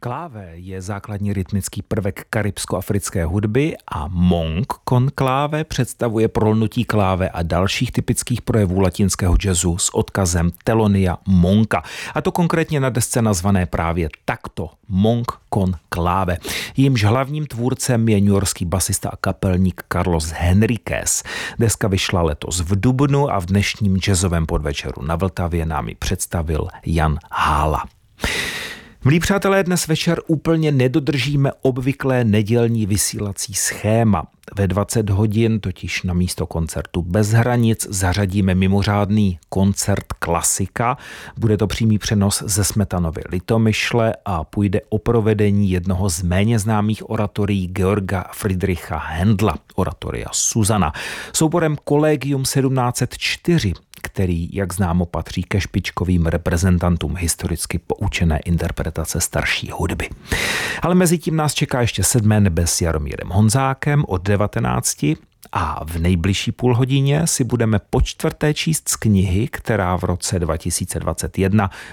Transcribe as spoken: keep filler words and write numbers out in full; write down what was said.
Kláve je základní rytmický prvek karibsko-africké hudby a monk konkláve představuje prolnutí kláve a dalších typických projevů latinského jazzu s odkazem Telonia Monka. A to konkrétně na desce nazvané právě takto Monk konkláve. Jímž hlavním tvůrcem je newyorský basista a kapelník Carlos Henriquez. Deska vyšla letos v dubnu a v dnešním jazzovém podvečeru na Vltavě nám ji představil Jan Hála. Milí přátelé, dnes večer úplně nedodržíme obvyklé nedělní vysílací schéma. Ve dvacet hodin totiž na místo koncertu Bez hranic zařadíme mimořádný koncert klasika. Bude to přímý přenos ze Smetanovy Litomyšle a půjde o provedení jednoho z méně známých oratorií Georga Friedricha Händla, oratoria Susana, souborem Collegium sedmnáct set čtyři, který, jak známo, patří ke špičkovým reprezentantům historicky poučené interpretace starší hudby. Ale mezi tím nás čeká ještě sedmé nebe s Jaromírem Honzákem od devatenácti a v nejbližší půlhodině si budeme po čtvrté číst z knihy, která v roce dva tisíce dvacet jedna